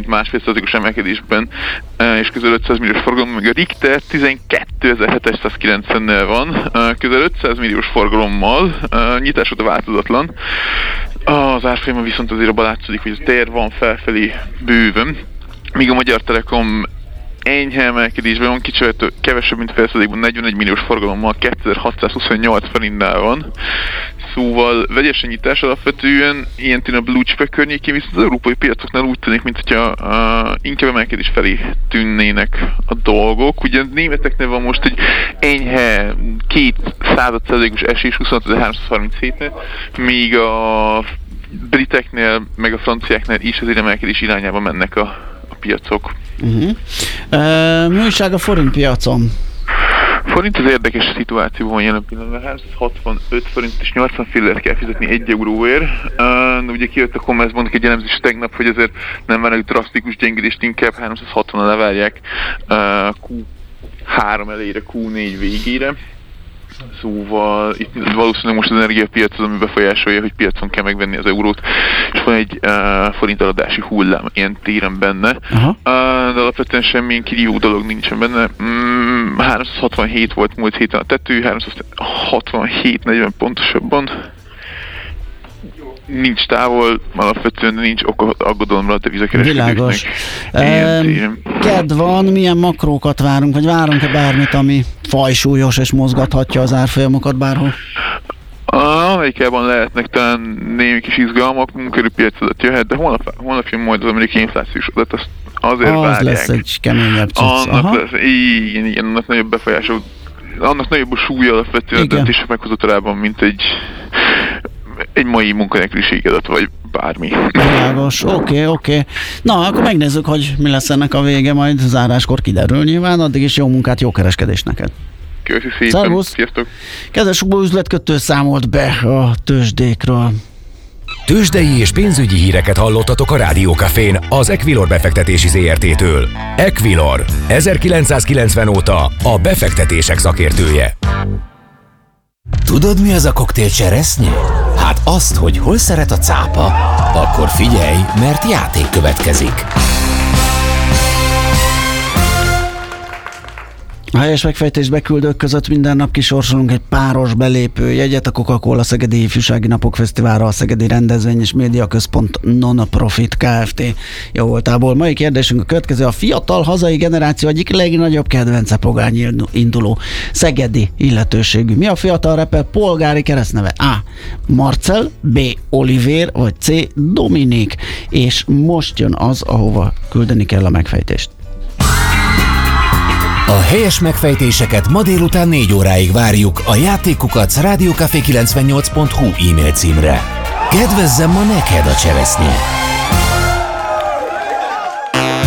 1,5%-os emelkedésben, és közel 500 milliós forgalom, meg a Richter 12.790-nel van, közel 500 milliós forgalommal, nyitás óta változatlan. Az árfolyama viszont azért abban látszik, hogy a tér van felfelé bőven, míg a Magyar Telekom enyhe emelkedésben van, kevesebb, mint fél százalékban, 41 milliós forgalommal 2628 forintnál van. Szóval vegyes a nyitás alapvetően, ilyen a blue chip környékén, viszont az európai piacoknál úgy tűnik, mint hogyha inkább emelkedés felé tűnnének a dolgok. Ugye a németeknél van most egy enyhe 2%-os esés 25.337-nél, míg a briteknél, meg a franciáknál is azért emelkedés irányába mennek a piacok. Mi újság a forint piacon? Forint az érdekes szituációban van jelen pillanatban, 365 forint és 80 fillért kell fizetni 1 euróért. Ugye kijött a Commerzbanknak egy elemzés tegnap, hogy azért nem várnak drasztikus gyengülést, inkább 360-ra levárják Q3 elejére, Q4 végére. Szóval itt valószínűleg most az energiapiac az, ami befolyásolja, hogy piacon kell megvenni az eurót, és van egy forintaladási hullám ilyen téren benne. De alapvetően semmilyen kirívó dolog nincsen benne. 367 volt múlt héten a tető, 367-40 pontosabban. Nincs távol, alapvetően nincs aggodalomra a devizakereskedőknek. Világos. Kedd van, milyen makrókat várunk, vagy várunk-e bármit, ami fajsúlyos és mozgathatja az árfolyamokat bárhol? Amerikában lehetnek talán némi kis izgalmak, munkaerőpiac adat jöhet, de holnap jön majd az amerikai inflációs adat, azt azért az várják. Lesz egy keményebb cucc. Igen, annak nagyobb befolyásol, annak nagyobb a súlya alapvetően a döntések meghozatalában, mint egy mai munkanélküliség adat, vagy bármi. Világos, oké. Na, akkor megnézzük, hogy mi lesz ennek a vége, majd záráskor kiderül nyilván, addig is jó munkát, jó kereskedés neked. Köszi szépen, szervusz. Sziasztok! Kedves üzletkötő számolt be a tőzsdékről. Tőzsdei és pénzügyi híreket hallottatok a Rádió Cafén az Equilor befektetési ZRT-től. Equilor, 1990 óta a befektetések szakértője. Tudod, mi az a koktél cseresznye? Hát azt, hogy hol szeret a cápa? Akkor figyelj, mert játék következik. A helyes megfejtés beküldők között minden nap kisorsolunk egy páros belépő jegyet a Coca-Cola Szegedi Ifjúsági Napok Fesztiválra, a Szegedi Rendezvény és Média Központ Non-Profit Kft. Jó voltából. Mai kérdésünk a következő: a fiatal hazai generáció egyik legnagyobb kedvence pogány induló szegedi illetőségű. Mi a fiatal rapper polgári keresztneve? A. Marcel, B. Olivér, vagy C. Dominik. És most jön az, ahova küldeni kell a megfejtést. A helyes megfejtéseket ma délután 4 óráig várjuk a játékukac rádiócafé98.hu e-mail címre. Kedvezzem ma neked a cseresznye!